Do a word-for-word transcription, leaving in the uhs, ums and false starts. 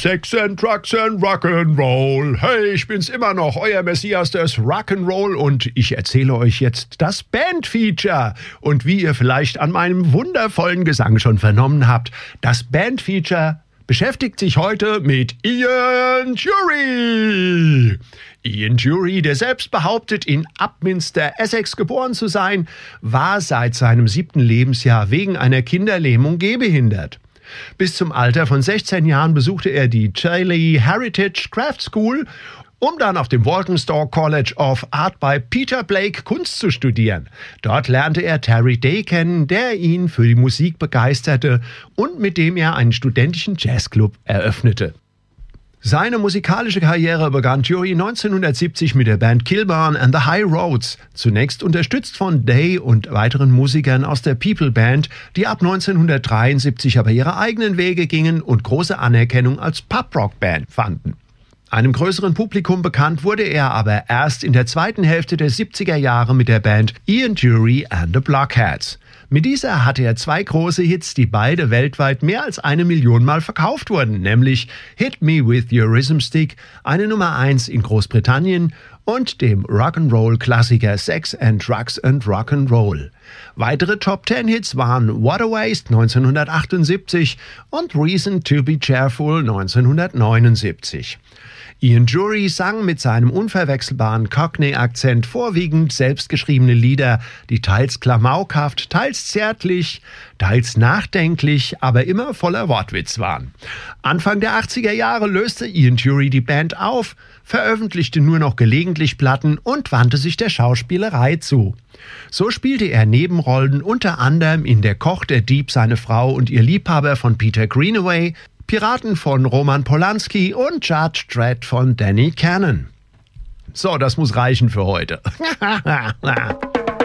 Sex and Drugs and Rock'n'Roll. Hey, ich bin's immer noch, euer Messias des Rock'n'Roll und ich erzähle euch jetzt das Bandfeature. Und wie ihr vielleicht an meinem wundervollen Gesang schon vernommen habt, das Bandfeature beschäftigt sich heute mit Ian Dury. Ian Dury, der selbst behauptet, in Upminster, Essex geboren zu sein, war seit seinem siebten Lebensjahr wegen einer Kinderlähmung gehbehindert. Bis zum Alter von sechzehn Jahren besuchte er die Chailey Heritage Craft School, um dann auf dem Walthamstow College of Art bei Peter Blake Kunst zu studieren. Dort lernte er Terry Day kennen, der ihn für die Musik begeisterte und mit dem er einen studentischen Jazzclub eröffnete. Seine musikalische Karriere begann Dury neunzehnhundertsiebzig mit der Band Kilburn and the High Roads, zunächst unterstützt von Day und weiteren Musikern aus der People Band, die ab neunzehnhundertdreiundsiebzig aber ihre eigenen Wege gingen und große Anerkennung als Pub-Rock-Band fanden. Einem größeren Publikum bekannt wurde er aber erst in der zweiten Hälfte der siebziger Jahre mit der Band Ian Dury and the Blockheads. Mit dieser hatte er zwei große Hits, die beide weltweit mehr als eine Million Mal verkauft wurden, nämlich Hit Me With Your Rhythm Stick, eine Nummer eins in Großbritannien, und dem Rock'n'Roll-Klassiker Sex and Drugs and Rock'n'Roll. Weitere Top-Ten-Hits waren What a Waste neunzehnhundertachtundsiebzig und Reason to Be Cheerful neunzehnhundertneunundsiebzig. Ian Dury sang mit seinem unverwechselbaren Cockney-Akzent vorwiegend selbstgeschriebene Lieder, die teils klamaukhaft, teils zärtlich, teils nachdenklich, aber immer voller Wortwitz waren. Anfang der achtziger Jahre löste Ian Dury die Band auf, veröffentlichte nur noch gelegentlich Platten und wandte sich der Schauspielerei zu. So spielte er Nebenrollen unter anderem in Der Koch, der Dieb, seine Frau und ihr Liebhaber von Peter Greenaway, Piraten von Roman Polanski und Judge Dredd von Danny Cannon. So, das muss reichen für heute.